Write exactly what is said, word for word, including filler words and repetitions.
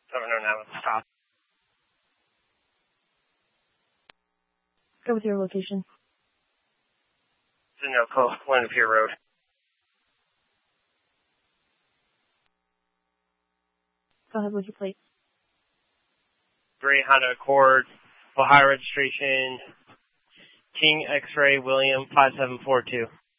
seven oh nine with stop. Go with your location. Sunoco, Lone Pier Road. Go ahead with your plate. Gray Honda Accord, Ohio registration, King X-Ray William five seven four two.